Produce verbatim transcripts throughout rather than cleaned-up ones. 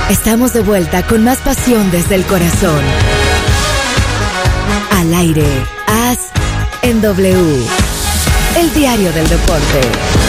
Estamos de vuelta con más pasión desde el corazón. Al aire, As en W. El diario del deporte.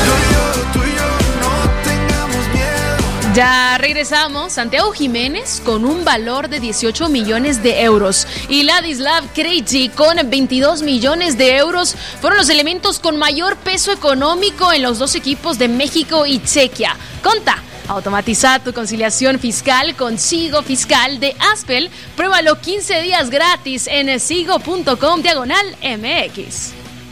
Ya regresamos. Santiago Jiménez con un valor de dieciocho millones de euros y Ladislav Krejci con veintidós millones de euros fueron los elementos con mayor peso económico en los dos equipos de México y Chequia. Conta, automatiza tu conciliación fiscal con Sigo Fiscal de Aspel. Pruébalo quince días gratis en sigo.com diagonal MX.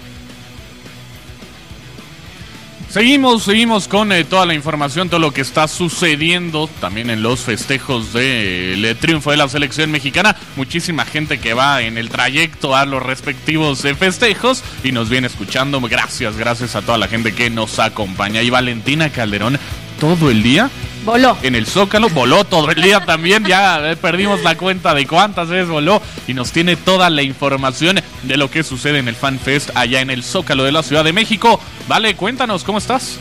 Seguimos, seguimos con eh, toda la información, todo lo que está sucediendo también en los festejos del de, eh, triunfo de la selección mexicana. Muchísima gente que va en el trayecto a los respectivos eh, festejos y nos viene escuchando. Gracias, gracias a toda la gente que nos acompaña. Y Valentina Calderón, todo el día voló en el Zócalo, voló todo el día también, ya eh, perdimos la cuenta de cuántas veces voló y nos tiene toda la información de lo que sucede en el Fan Fest allá en el Zócalo de la Ciudad de México. Vale, cuéntanos, ¿cómo estás?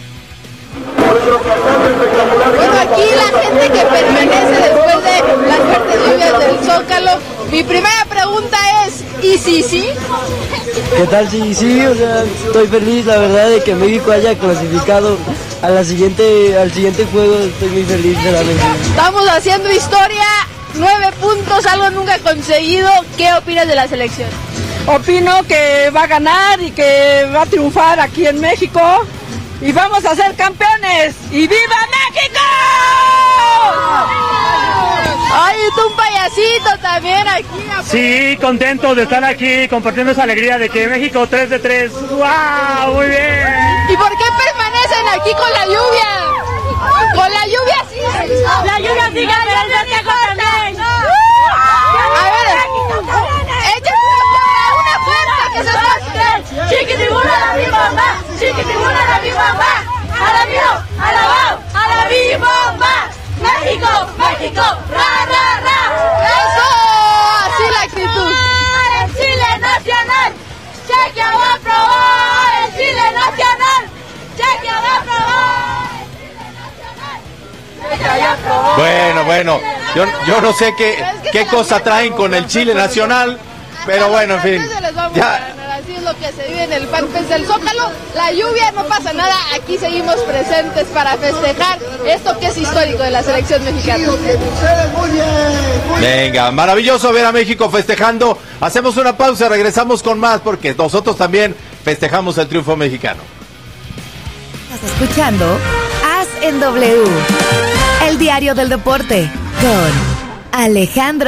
Bueno, aquí la gente que permanece después de las fuertes lluvias del Zócalo. Mi primera pregunta es, ¿y si sí? ¿Qué tal? Sí, sí, o sea, estoy feliz, la verdad, de que México haya clasificado a la siguiente, al siguiente juego. Estoy muy feliz, realmente. Estamos haciendo historia, nueve puntos, algo nunca conseguido. ¿Qué opinas de la selección? Opino que va a ganar y que va a triunfar aquí en México y vamos a ser campeones. ¡Y viva México! Ay, tú un payasito también aquí. Sí, contento de estar aquí compartiendo esa alegría de que México tres de tres. ¡Wow! Muy bien. ¿Y por qué permanecen aquí con la lluvia? Con la lluvia sí. La lluvia sigue México también. A ver, échate una fuerza que se va. Chiquitibuna la mi mamá, chiquitibuna la mi mamá. A la mío, a la va, a la mi mamá. México, México, ra, ra, ra. Eso, así la actitud. El Chile nacional, Chequia va a probar. El Chile nacional, Chequia va a probar. El Chile nacional, Chequia ya probó. Bueno, bueno, yo, yo no sé qué, qué cosa traen con el Chile nacional, pero bueno, en fin. Ya. Así es lo que se vive en el Fan Fest del Zócalo. La lluvia, no pasa nada, aquí seguimos presentes para festejar esto que es histórico de la selección mexicana. Venga, maravilloso ver a México festejando. Hacemos una pausa, regresamos con más porque nosotros también festejamos el triunfo mexicano. Estás escuchando As en W, el diario del deporte con Alejandro